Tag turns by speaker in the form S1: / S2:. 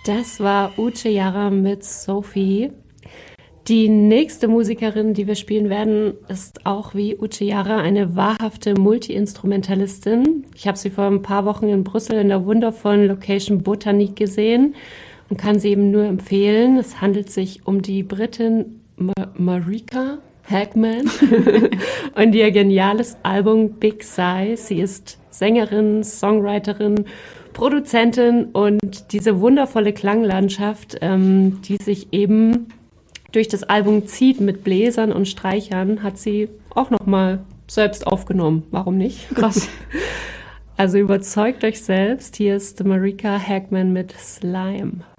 S1: Das war Uche Jara mit Sophie. Die nächste Musikerin, die wir spielen werden, ist auch wie Uche Jara eine wahrhafte Multi-Instrumentalistin. Ich habe sie vor ein paar Wochen in Brüssel in der wundervollen Location Botanique gesehen und kann sie eben nur empfehlen. Es handelt sich um die Britin Marika Hagman und ihr geniales Album Big Size. Sie ist Sängerin, Songwriterin, Produzentin und diese wundervolle Klanglandschaft, die sich eben durch das Album zieht mit Bläsern und Streichern, hat sie auch nochmal selbst aufgenommen. Warum nicht?
S2: Krass.
S1: Also überzeugt euch selbst. Hier ist Marika Hagman mit Slime.